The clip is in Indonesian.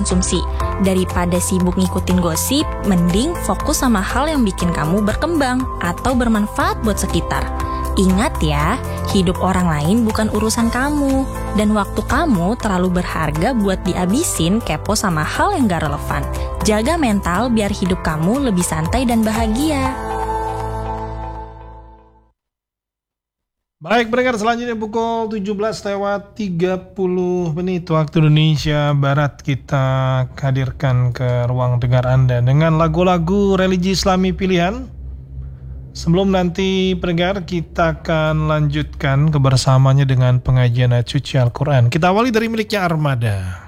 konsumsi. Daripada sibuk ngikutin gosip, mending fokus sama hal yang bikin kamu berkembang atau bermanfaat buat sekitar. Ingat ya, hidup orang lain bukan urusan kamu. Dan waktu kamu terlalu berharga buat dihabisin kepo sama hal yang gak relevan. Jaga mental biar hidup kamu lebih santai dan bahagia. Baik, pendengar, selanjutnya pukul 17:30 waktu Indonesia Barat, kita hadirkan ke ruang dengar Anda dengan lagu-lagu religi Islami pilihan. Sebelum nanti pendengar, kita akan lanjutkan kebersamanya dengan pengajian ayat suci Al-Quran. Kita awali dari miliknya Armada.